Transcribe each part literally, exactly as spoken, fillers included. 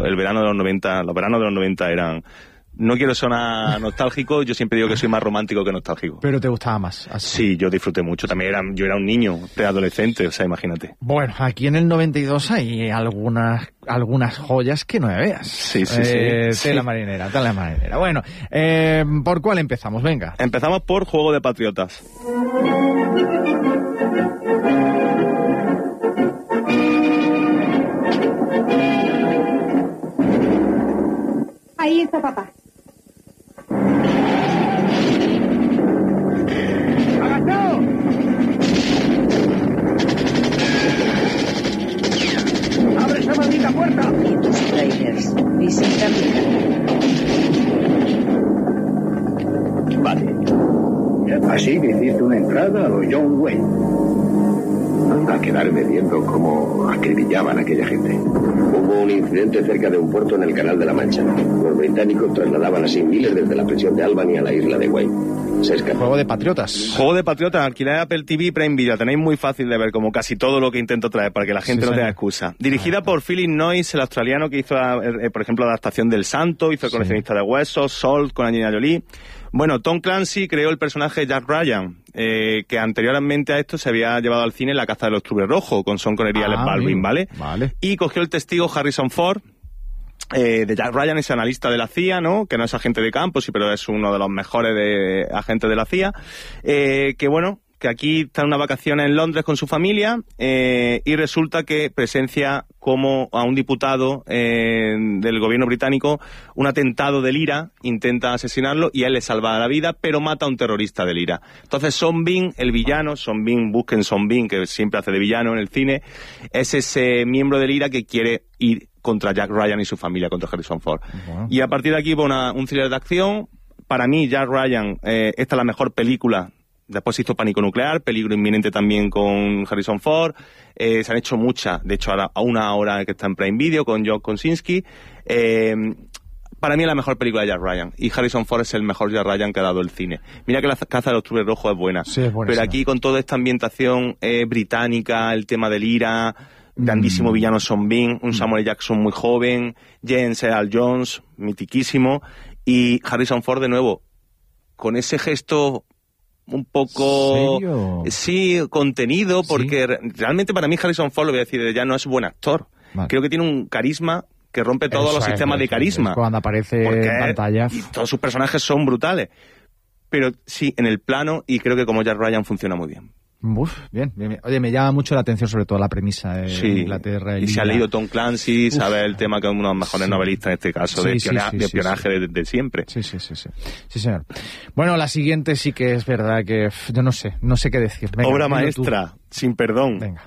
Vale. El verano de los noventa, los veranos de los noventa eran... No quiero sonar nostálgico, yo siempre digo que soy más romántico que nostálgico. Pero te gustaba más. Así. Sí, yo disfruté mucho. También era, yo era un niño, preadolescente, o sea, imagínate. Bueno, aquí en el noventa y dos hay algunas algunas joyas que no me veas. Sí, sí, eh, sí. Tela sí. marinera, tela marinera. Bueno, eh, ¿por cuál empezamos? Venga. Empezamos por Juego de Patriotas. Ahí está papá. ¡Agachado! ¡Abre esa maldita puerta! Y tus trailers. Visita mi canal. Vale. Así que hiciste una entrada a lo John Wayne. A quedarme viendo cómo acribillaban a aquella gente. Hubo un incidente cerca de un puerto en el Canal de la Mancha. Los británicos trasladaban así miles desde la prisión de Albany a la isla de Wayne. Se escapó. Juego de Patriotas. Juego de Patriotas, alquilar Apple T V y Prime Video. Tenéis muy fácil de ver, como casi todo lo que intento traer, para que la gente Sí, no señor. tenga excusa. Dirigida por Philip Noyce, el australiano que hizo, eh, por ejemplo, la adaptación del Santo, hizo El Sí. coleccionista de huesos, Salt con Angelina Jolie. Bueno, Tom Clancy creó el personaje Jack Ryan, eh, que anteriormente a esto se había llevado al cine La caza del octubre rojo, con Sean Connery y Ah, Alec Baldwin, bien. ¿vale? Vale. Y cogió el testigo Harrison Ford, eh, de Jack Ryan, ese analista de la C I A, ¿no? Que no es agente de campo, sí, pero es uno de los mejores de, agentes de la C I A, eh, que bueno, que aquí está en una vacaciones en Londres con su familia, eh, y resulta que presencia como a un diputado eh, del gobierno británico un atentado del I R A, intenta asesinarlo y a él le salva la vida, pero mata a un terrorista del I R A. Entonces Sean Bean, el villano, Sean Bean, busquen Sean Bean, que siempre hace de villano en el cine, es ese miembro del I R A que quiere ir contra Jack Ryan y su familia, contra Harrison Ford. Bueno. Y a partir de aquí va una, un thriller de acción. Para mí, Jack Ryan, eh, esta es la mejor película. Después hizo Pánico Nuclear, Peligro Inminente también con Harrison Ford. Eh, se han hecho muchas, de hecho ahora a una hora que está en Prime Video con John Krasinski. Eh, para mí es la mejor película de Jack Ryan, y Harrison Ford es el mejor Jack Ryan que ha dado el cine. Mira que La caza del octubre rojo es buena, Sí, es buenísima. pero aquí con toda esta ambientación eh, británica, el tema del I R A, grandísimo Mm. villano Sean Bean, un Samuel Jackson muy joven, James Earl Jones, mitiquísimo, y Harrison Ford de nuevo, con ese gesto un poco... ¿Serio? Sí, contenido, porque re- realmente para mí Harrison Ford, lo voy a decir desde ya, no es buen actor. Vale. Creo que tiene un carisma que rompe todos Eso los es, sistemas de eso es, carisma. es cuando aparece Porque en pantalla. y todos sus personajes son brutales. Pero sí, en el plano, y creo que como Jack Ryan funciona muy bien. Uf, bien, bien, bien. Oye, me llama mucho la atención sobre todo la premisa de Sí, Inglaterra. y se ha Liga. leído Tom Clancy, Uf. sabe el tema que es uno de los mejores Sí. novelistas en este caso, Sí, de, sí, espiona- sí, de sí, espionaje sí. De, de siempre. Sí, sí, sí, sí. Sí, señor. Bueno, la siguiente sí que es verdad que pf, yo no sé, no sé qué decir. Venga, Obra dilo tú. maestra, sin perdón. Venga.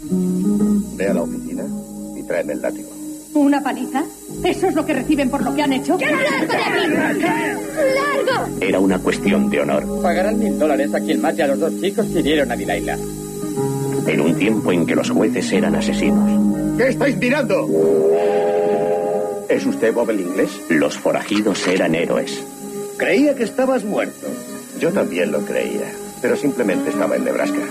Ve a la oficina y tráeme el látigo. ¿Una paliza? ¿Eso es lo que reciben por lo que han hecho? ¡Largo de aquí! ¡Largo! Era una cuestión de honor. Pagarán mil dólares a quien mate a los dos chicos que hirieron a Dilaila. En un tiempo en que los jueces eran asesinos. ¿Qué estáis mirando? ¿Es usted Bob el inglés? Los forajidos eran héroes. Creía que estabas muerto. Yo también lo creía, pero simplemente estaba en Nebraska.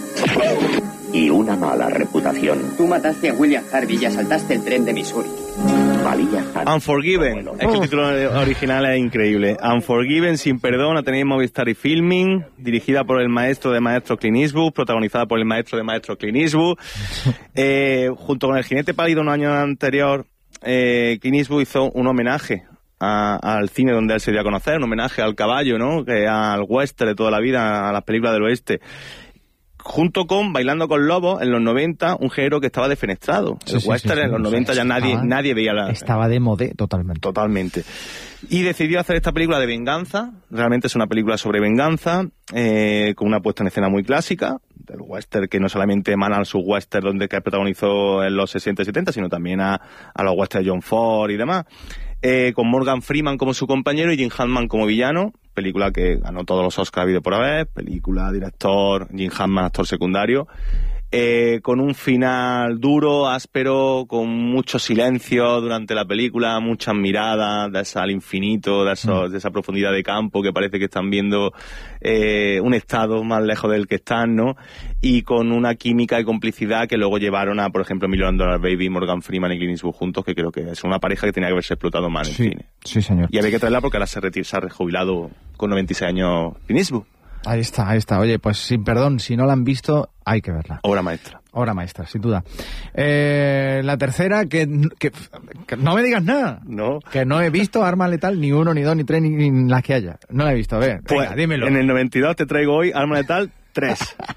Y una mala reputación. Tú mataste a William Harvey y asaltaste el tren de Missouri. Valía tanto. Unforgiven, es que el título original es increíble. Unforgiven, sin perdón, la tenéis en Movistar y Filming, dirigida por el maestro de maestro Clint Eastwood, protagonizada por el maestro de maestro Clint Eastwood. Eh, junto con El jinete pálido, un año anterior, eh, Clint Eastwood hizo un homenaje a, al cine donde él se dio a conocer, un homenaje al caballo, ¿no? Que al western de toda la vida, a las películas del oeste. Junto con Bailando con Lobos, en los noventa, un género que estaba defenestrado. Sí, el sí, western sí, sí, en los o sea, noventa ya nadie, estaba- nadie veía la... Estaba de modé totalmente. Totalmente. Y decidió hacer esta película de venganza. Realmente es una película sobre venganza, eh, con una puesta en escena muy clásica, del western, que no solamente emana al subwestern donde que protagonizó en los sesenta y setenta, sino también a, a los westerns de John Ford y demás. Eh, con Morgan Freeman como su compañero y Jim Hammond como villano. Película que ganó todos los Oscars habido por haber. Película, director, Jim Hammond, actor secundario. eh, con un final duro, áspero, con mucho silencio durante la película, muchas miradas de esa, al infinito, de, esos, de esa profundidad de campo que parece que están viendo eh, un estado más lejos del que están, ¿no? Y con una química y complicidad que luego llevaron a, por ejemplo, Million Dollar Baby, Morgan Freeman y Clint Eastwood juntos, que creo que es una pareja que tenía que haberse explotado más en sí, el cine. Sí, señor. Y había que traerla porque ahora se, retir, se ha rejubilado con noventa y seis años Clint Eastwood. Ahí está, ahí está. Oye, pues sin perdón, si no la han visto, hay que verla. Obra maestra. Obra maestra, sin duda. Eh, la tercera, que, que, que no me digas nada. No. Que no he visto Arma Letal ni uno, ni dos, ni tres, ni, ni las que haya. No la he visto. A ver, pues, venga, dímelo. En el noventa y dos te traigo hoy Arma Letal tres.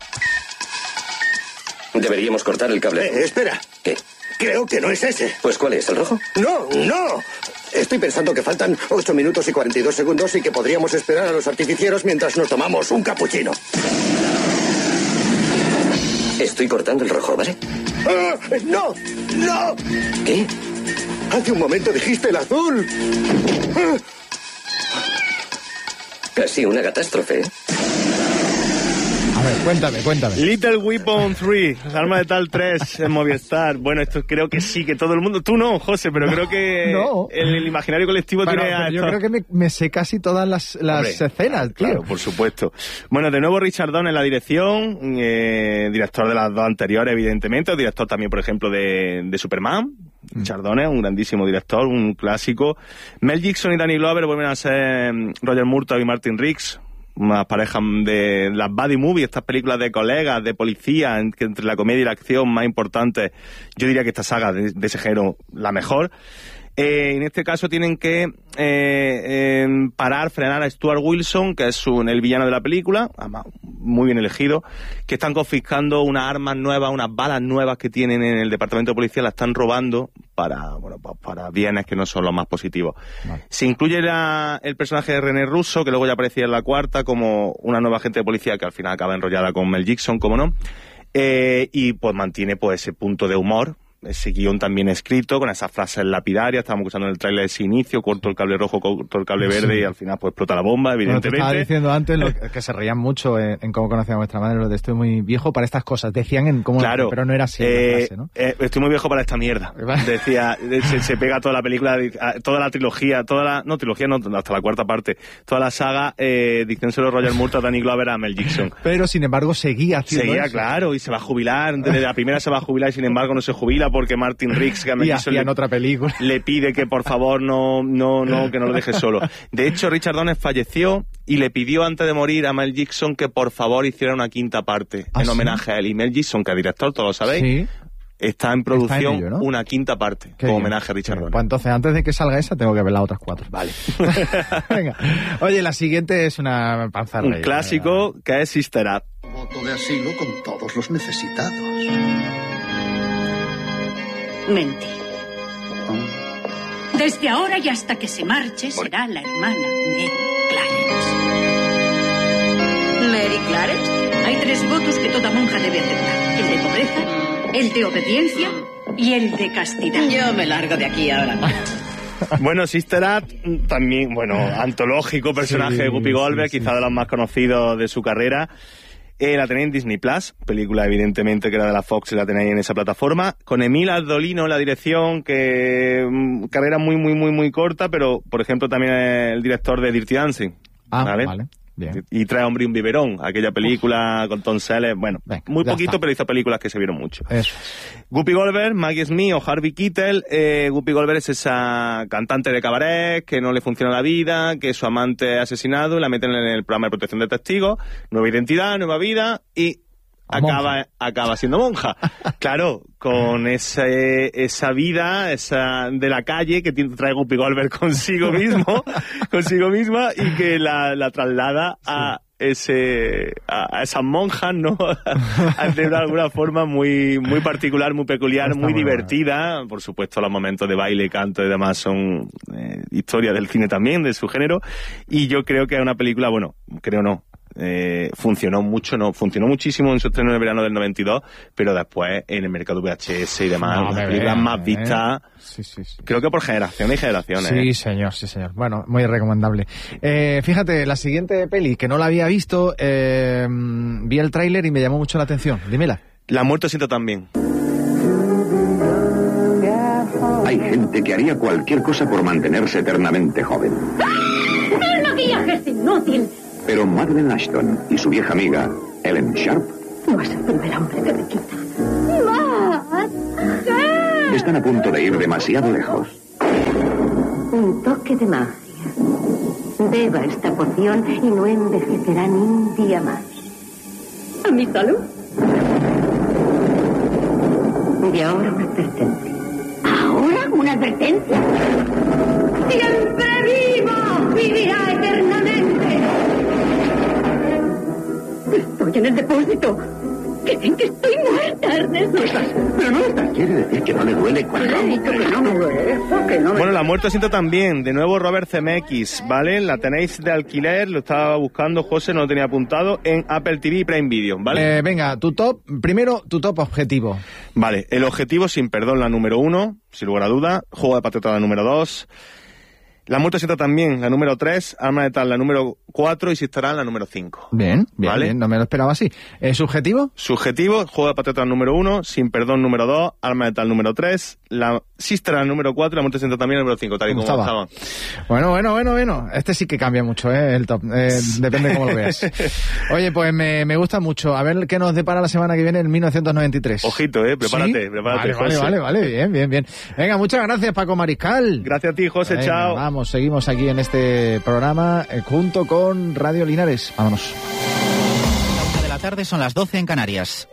Deberíamos cortar el cable. Eh, espera. ¿Qué? Creo que no es ese. Pues ¿cuál es? ¿El rojo? No, no. Estoy pensando que faltan ocho minutos y cuarenta y dos segundos y que podríamos esperar a los artificieros mientras nos tomamos un capuchino. Estoy cortando el rojo, ¿vale? ¡Ah! ¡No! ¡No! ¿Qué? Hace un momento dijiste el azul. ¡Ah! Casi una catástrofe. A ver, cuéntame, cuéntame. Little Weapon tres, Arma Letal tres en Movistar. Bueno, esto creo que sí, que todo el mundo... Tú no, José, pero creo que no. el, el imaginario colectivo bueno, tiene... A yo estos... creo que me, me sé casi todas las, las Hombre, escenas, tío. Claro, por supuesto. Bueno, de nuevo Richard Donner en la dirección, eh, director de las dos anteriores, evidentemente, o director también, por ejemplo, de, de Superman. Mm. Richard Donner, un grandísimo director, un clásico. Mel Gibson y Danny Glover vuelven a ser Roger Murtaugh y Martin Riggs, una pareja de las buddy movies, estas películas de colegas, de policía, en, que entre la comedia y la acción más importantes. Yo diría que esta saga de, de ese género, la mejor. Eh, en este caso tienen que eh, eh, parar, frenar a Stuart Wilson, que es un, el villano de la película, muy bien elegido, que están confiscando unas armas nuevas, unas balas nuevas que tienen en el departamento de policía, las están robando para, bueno, para bienes que no son los más positivos. Vale. Se incluye la, el personaje de René Russo, que luego ya aparecía en la cuarta, como una nueva agente de policía que al final acaba enrollada con Mel Gibson, como no, eh, y pues mantiene pues ese punto de humor, ese guión también escrito, con esas frases lapidarias. Estábamos escuchando en el tráiler ese inicio, corto el cable rojo, corto el cable verde, sí. Y al final pues explota la bomba, evidentemente. Bueno, te estaba diciendo antes lo, que se reían mucho en, en Cómo conocía a vuestra madre, lo de estoy muy viejo para estas cosas. Decían en cómo, claro, pero no era así eh, la frase, ¿no? Eh, estoy muy viejo para esta mierda. Decía, se, se pega toda la película, toda la trilogía, toda la, no trilogía, no, hasta la cuarta parte, toda la saga, eh, diciéndoselo Roger Murtaugh, Danny Glover a Mel Gibson. Pero sin embargo seguía haciendo Seguía, eso. Claro, y se va a jubilar, desde la primera se va a jubilar y sin embargo no se jubila porque Martin Riggs, que y hacía en otra película, le pide que por favor no, no, no, que no lo deje solo. De hecho, Richard Donner falleció y le pidió antes de morir a Mel Gibson que por favor hiciera una quinta parte ¿Ah, en homenaje sí? a él. Y Mel Gibson, que es director, todos lo sabéis, sí. está en producción está en ello, ¿no? Una quinta parte como bien. Homenaje a Richard Donner. Pues entonces, antes de que salga esa, tengo que ver las otras cuatro. Vale. Venga. Oye, la siguiente es una panza Un clásico ¿verdad? Que es Sister Act. Voto de asilo con todos los necesitados. Mentira. Desde ahora y hasta que se marche será la hermana Mary Clarence. ¿Mary Clarence? Hay tres votos que toda monja debe aceptar. El de pobreza, el de obediencia y el de castidad. Yo me largo de aquí ahora. Bueno, Sister Act, también, bueno, antológico personaje sí, de Whoopi Goldberg, sí, sí. Quizá de los más conocidos de su carrera. Eh, la tenéis en Disney Plus, película evidentemente que era de la Fox y la tenéis en esa plataforma, con Emil Ardolino en la dirección, que mmm, carrera muy muy muy muy corta, pero por ejemplo también es el director de Dirty Dancing. Ah, ¿vale? Vale. Bien. Y Trae hombre y un biberón, aquella película Uf. Con Tom Selleck, bueno, Venga, muy poquito, está. Pero hizo películas que se vieron mucho. Eso. Whoopi Goldberg, Maggie Smith o Harvey Keitel. eh, Whoopi Goldberg es esa cantante de cabaret que no le funciona la vida, que su amante es asesinado y la meten en el programa de protección de testigos, nueva identidad, nueva vida y acaba, acaba siendo monja. Claro, con ese, esa vida esa de la calle que tiene, trae Whoopi Goldberg consigo mismo, consigo misma, y que la, la traslada a ese a, a esas monjas, ¿no? De alguna forma muy muy particular, muy peculiar, Está muy, muy divertida. Bueno. Por supuesto, los momentos de baile, canto y demás son eh, historia del cine también, de su género. Y yo creo que es una película, bueno, creo no. Eh, funcionó mucho, no, funcionó muchísimo en su estreno en el verano del noventa y dos, pero después en el mercado V H S y demás, no, las películas más vistas, eh. sí, sí, sí. Creo que por generaciones y generaciones. Sí, eh. señor, sí, señor. Bueno, muy recomendable. Eh, fíjate, la siguiente peli, que no la había visto, eh, vi el tráiler y me llamó mucho la atención. Dímela. La muerte sienta también. Hay gente que haría cualquier cosa por mantenerse eternamente joven. ¡El maquillaje es inútil! Pero Madeleine Ashton y su vieja amiga, Ellen Sharp, No es el primer hombre que me quita. ¡Matt! ¿Qué? están a punto de ir demasiado lejos. Un toque de magia. Beba esta poción y no envejecerá ni un día más. ¿A mi salud? Y ahora una advertencia. ¿Ahora una advertencia? ¡Siempre vivo! ¡Vivirá eternamente! Estoy en el depósito. Creen que estoy muerta, Ernesto. Pero no estás. Quiere decir que no le duele cuando... Le he dicho que no me duele eso, que no me... Bueno, La muerte sienta también, de nuevo Robert Zemeckis, ¿vale? La tenéis de alquiler, lo estaba buscando José, no lo tenía apuntado, en Apple T V y Prime Video, ¿vale? Eh, venga, tu top, primero tu top objetivo. Vale, el objetivo, sin perdón, la número uno, sin lugar a duda, Juego de Patriota la número dos, La muerte sienta también la número tres, Arma de Tal la número cuatro y Si estará la número cinco. Bien, bien, ¿Vale? bien, no me lo esperaba así. Eh, ¿Subjetivo? Subjetivo, Juego de Patriota número uno, Sin perdón número dos, Arma de Tal número tres, la Sistra número cuatro y La muerte sienta también número cinco, tal y como estaba. estaba. Bueno, bueno, bueno, bueno. Este sí que cambia mucho, ¿eh? El top. Eh, depende de cómo lo veas. Oye, pues me, me gusta mucho. A ver qué nos depara la semana que viene en mil novecientos noventa y tres. Ojito, eh, prepárate, ¿Sí? prepárate, Vale, vale, José. vale, vale, bien, bien, bien. Venga, muchas gracias, Paco Mariscal. Gracias a ti, José, Venga, chao. Vamos, seguimos aquí en este programa eh, junto con Radio Linares. Vámonos. La una de la tarde, son las doce en Canarias.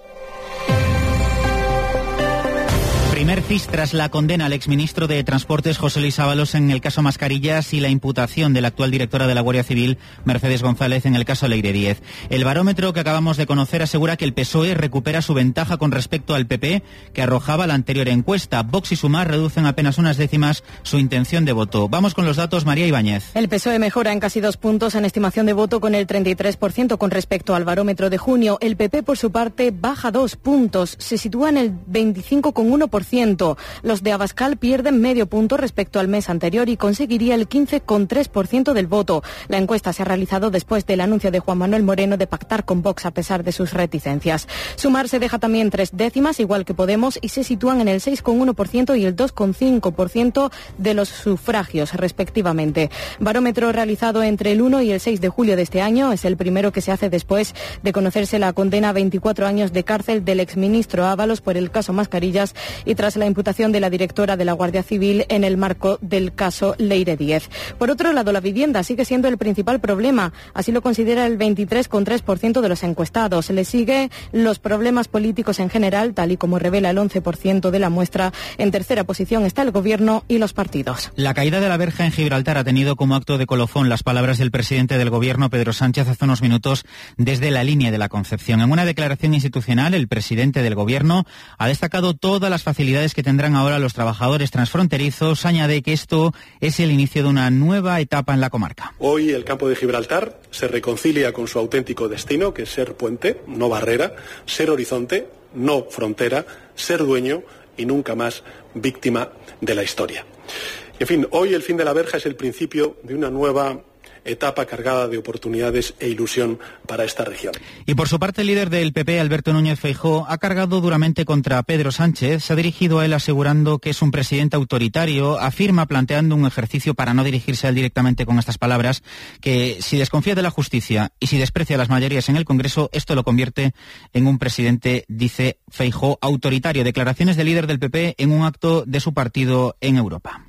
Primer cis tras la condena al exministro de Transportes José Luis Ábalos en el caso Mascarillas y la imputación de la actual directora de la Guardia Civil Mercedes González en el caso Leire Díez. El barómetro que acabamos de conocer asegura que el P S O E recupera su ventaja con respecto al P P que arrojaba la anterior encuesta. Vox y Sumar reducen apenas unas décimas su intención de voto. Vamos con los datos, María Ibáñez. El P S O E mejora en casi dos puntos en estimación de voto con el treinta y tres por ciento con respecto al barómetro de junio. El P P por su parte baja dos puntos, se sitúa en el veinticinco coma uno por ciento. Los de Abascal pierden medio punto respecto al mes anterior y conseguiría el quince coma tres por ciento del voto. La encuesta se ha realizado después del anuncio de Juan Manuel Moreno de pactar con Vox a pesar de sus reticencias. Sumar se deja también tres décimas, igual que Podemos, y se sitúan en el seis coma uno por ciento y el dos coma cinco por ciento de los sufragios, respectivamente. Barómetro realizado entre el uno y el seis de julio de este año. Es el primero que se hace después de conocerse la condena a veinticuatro años de cárcel del exministro Ábalos por el caso Mascarillas y tras la imputación de la directora de la Guardia Civil en el marco del caso Leire Díez. Por otro lado, la vivienda sigue siendo el principal problema. Así lo considera el veintitrés coma tres por ciento de los encuestados. Le sigue los problemas políticos en general, tal y como revela el once por ciento de la muestra. En tercera posición está el gobierno y los partidos. La caída de la verja en Gibraltar ha tenido como acto de colofón las palabras del presidente del gobierno, Pedro Sánchez, hace unos minutos desde la línea de la Concepción. En una declaración institucional, el presidente del gobierno ha destacado todas las facilidades que tendrán ahora los trabajadores transfronterizos. Añade que esto es el inicio de una nueva etapa en la comarca. Hoy el campo de Gibraltar se reconcilia con su auténtico destino, que es ser puente, no barrera, ser horizonte, no frontera, ser dueño y nunca más víctima de la historia. En fin, hoy el fin de la verja es el principio de una nueva etapa cargada de oportunidades e ilusión para esta región. Y por su parte, el líder del P P, Alberto Núñez Feijóo, ha cargado duramente contra Pedro Sánchez. Se ha dirigido a él asegurando que es un presidente autoritario. Afirma, planteando un ejercicio para no dirigirse a él directamente con estas palabras, que si desconfía de la justicia y si desprecia las mayorías en el Congreso, esto lo convierte en un presidente, dice Feijóo, autoritario. Declaraciones del líder del P P en un acto de su partido en Europa.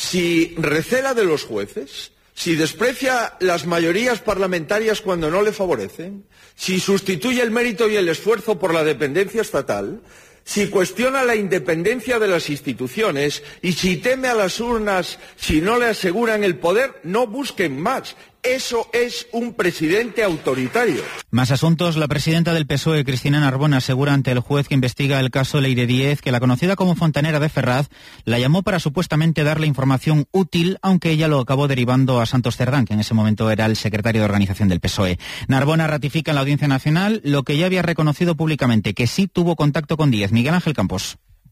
Si recela de los jueces, si desprecia las mayorías parlamentarias cuando no le favorecen, si sustituye el mérito y el esfuerzo por la dependencia estatal, si cuestiona la independencia de las instituciones y si teme a las urnas si no le aseguran el poder, no busquen más. Eso es un presidente autoritario. Más asuntos. La presidenta del P S O E, Cristina Narbona, asegura ante el juez que investiga el caso Leire Díez que la conocida como Fontanera de Ferraz la llamó para supuestamente darle información útil, aunque ella lo acabó derivando a Santos Cerdán, que en ese momento era el secretario de organización del P S O E. Narbona ratifica en la Audiencia Nacional lo que ya había reconocido públicamente, que sí tuvo contacto con Díez. Miguel Ángel Campos.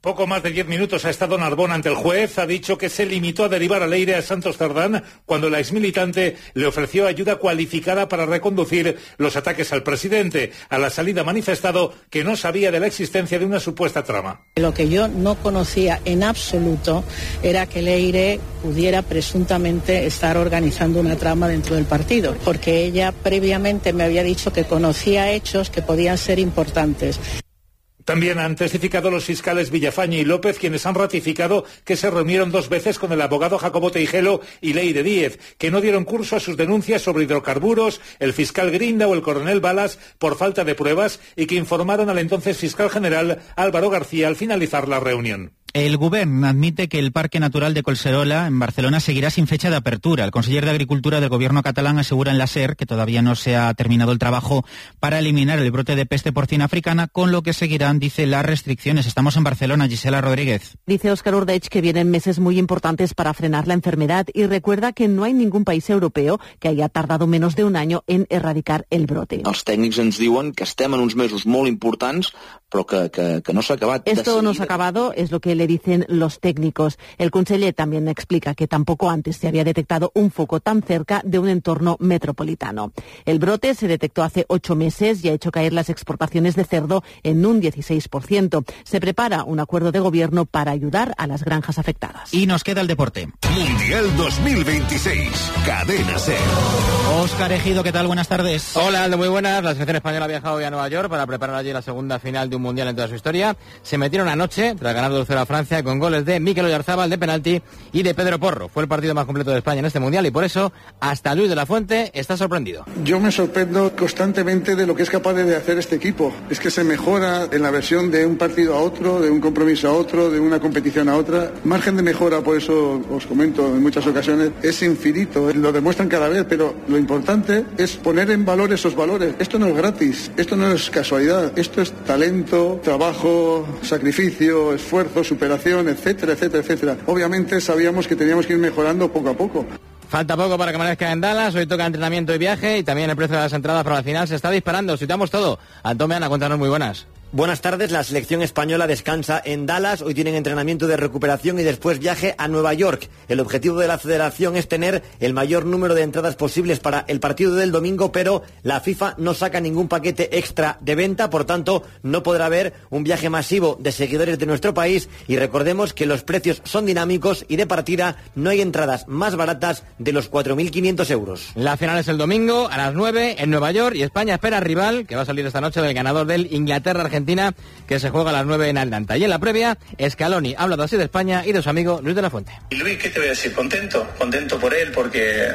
Poco más de diez minutos ha estado Narbón ante el juez. Ha dicho que se limitó a derivar a Leire a Santos Cerdán cuando la exmilitante le ofreció ayuda cualificada para reconducir los ataques al presidente. A la salida ha manifestado que no sabía de la existencia de una supuesta trama. Lo que yo no conocía en absoluto era que Leire pudiera presuntamente estar organizando una trama dentro del partido, porque ella previamente me había dicho que conocía hechos que podían ser importantes. También han testificado los fiscales Villafañe y López, quienes han ratificado que se reunieron dos veces con el abogado Jacobo Teijelo y Leire Díez, que no dieron curso a sus denuncias sobre hidrocarburos, el fiscal Grinda o el coronel Balas por falta de pruebas, y que informaron al entonces fiscal general Álvaro García al finalizar la reunión. El Govern admite que el Parque Natural de Collserola, en Barcelona, seguirá sin fecha de apertura. El conseller de Agricultura del gobierno catalán asegura en la SER que todavía no se ha terminado el trabajo para eliminar el brote de peste porcina africana, con lo que seguirán, dice, las restricciones. Estamos en Barcelona, Gisela Rodríguez. Dice Óscar Ordech que vienen meses muy importantes para frenar la enfermedad y recuerda que no hay ningún país europeo que haya tardado menos de un año en erradicar el brote. Els tècnics ens diuen que estem en uns mesos molt importants, però que, que, que no s'ha acabat. Esto no se ha acabado, es lo que le dicen los técnicos. El conseller también explica que tampoco antes se había detectado un foco tan cerca de un entorno metropolitano. El brote se detectó hace ocho meses y ha hecho caer las exportaciones de cerdo en un dieciséis por ciento. Se prepara un acuerdo de gobierno para ayudar a las granjas afectadas. Y nos queda el deporte. Mundial dos mil veintiséis, Cadena SER. Óscar Ejido, ¿qué tal? Buenas tardes. Hola, Aldo, muy buenas. La selección española ha viajado hoy a Nueva York para preparar allí la segunda final de un Mundial en toda su historia. Se metieron anoche, tras ganar dos cero a Francia, con goles de Mikel Oyarzabal de penalti y de Pedro Porro. Fue el partido más completo de España en este Mundial y por eso hasta Luis de la Fuente está sorprendido. Yo me sorprendo constantemente de lo que es capaz de hacer este equipo. Es que se mejora en la versión de un partido a otro, de un compromiso a otro, de una competición a otra. Margen de mejora, por eso os comento en muchas ocasiones, es infinito. Lo demuestran cada vez, pero lo importante es poner en valor esos valores. Esto no es gratis, esto no es casualidad, esto es talento, trabajo, sacrificio, esfuerzo, superación, etcétera, etcétera, etcétera. Obviamente sabíamos que teníamos que ir mejorando poco a poco. Falta poco para que amanezca en Dallas, hoy toca entrenamiento y viaje y también el precio de las entradas para la final se está disparando. Citamos todo. Antón Meana, cuéntanos, muy buenas. Buenas tardes, la selección española descansa en Dallas, hoy tienen entrenamiento de recuperación y después viaje a Nueva York. El objetivo de la federación es tener el mayor número de entradas posibles para el partido del domingo, pero la FIFA no saca ningún paquete extra de venta, por tanto no podrá haber un viaje masivo de seguidores de nuestro país y recordemos que los precios son dinámicos y de partida no hay entradas más baratas de los cuatro mil quinientos euros. La final es el domingo a las nueve en Nueva York y España espera rival que va a salir esta noche del ganador del Inglaterra-Argentina, que se juega a las nueve en Atlanta. Y en la previa, Scaloni ha hablado así de España y de su amigo Luis de la Fuente. Y Luis, ¿qué te voy a decir? Contento, contento por él porque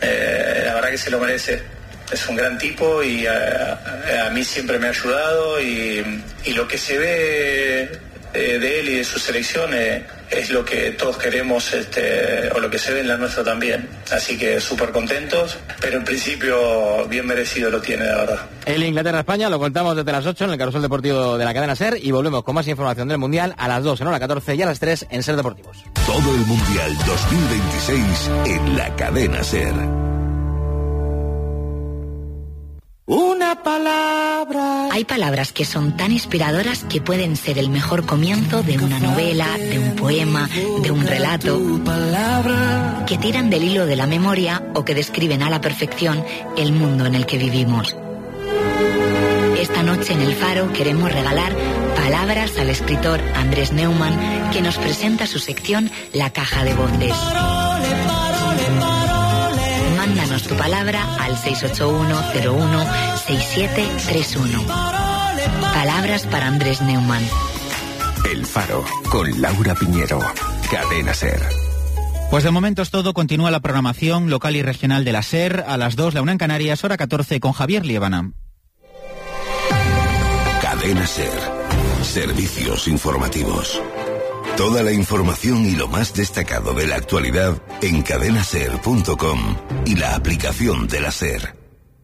eh, la verdad que se lo merece. Es un gran tipo y a, a mí siempre me ha ayudado y, y lo que se ve eh, de él y de su selección eh, es lo que todos queremos, este, o lo que se ve en la nuestra también. Así que súper contentos, pero en principio bien merecido lo tiene, la verdad. El Inglaterra-España lo contamos desde las ocho en el Carrusel Deportivo de la cadena SER y volvemos con más información del Mundial a las dos en hora catorce y a las tres en SER Deportivos. Todo el Mundial dos mil veintiséis en la cadena SER. Una palabra. Hay palabras que son tan inspiradoras que pueden ser el mejor comienzo de una novela, de un poema, de un relato, que tiran del hilo de la memoria o que describen a la perfección el mundo en el que vivimos. Esta noche en El Faro queremos regalar palabras al escritor Andrés Neumann, que nos presenta su sección La Caja de Voces. Mándanos tu palabra al seis ocho uno cero uno seis siete tres uno. Palabras para Andrés Neumann. El Faro, con Laura Piñero. Cadena SER. Pues de momento es todo. Continúa la programación local y regional de la SER. A las dos, la una en Canarias, hora catorce, con Javier Liébana. Cadena SER. Servicios informativos. Toda la información y lo más destacado de la actualidad en cadena ser punto com y la aplicación de la SER.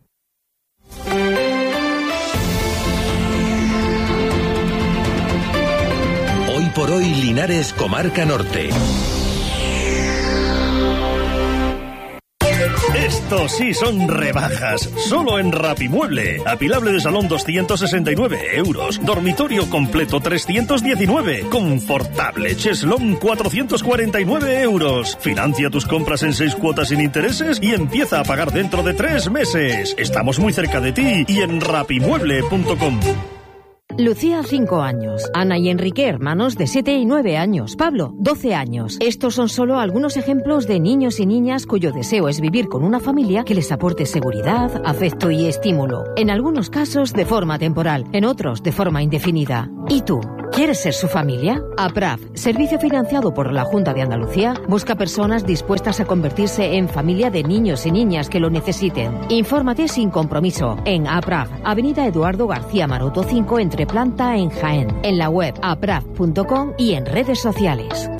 Hoy por hoy, Linares, Comarca Norte. Este Estos sí son rebajas. Solo en Rapimueble. Apilable de salón doscientos sesenta y nueve euros. Dormitorio completo trescientos diecinueve. Confortable cheslón cuatrocientos cuarenta y nueve euros. Financia tus compras en seis cuotas sin intereses y empieza a pagar dentro de tres meses. Estamos muy cerca de ti y en rapimueble punto com. Lucía, cinco años. Ana y Enrique, hermanos de siete y nueve años. Pablo, doce años. Estos son solo algunos ejemplos de niños y niñas cuyo deseo es vivir con una familia que les aporte seguridad, afecto y estímulo. En algunos casos de forma temporal, en otros de forma indefinida. ¿Y tú? ¿Quieres ser su familia? APRAF, servicio financiado por la Junta de Andalucía, busca personas dispuestas a convertirse en familia de niños y niñas que lo necesiten. Infórmate sin compromiso en APRAF, Avenida Eduardo García Maroto cinco, entre planta en Jaén, en la web apraf punto com y en redes sociales.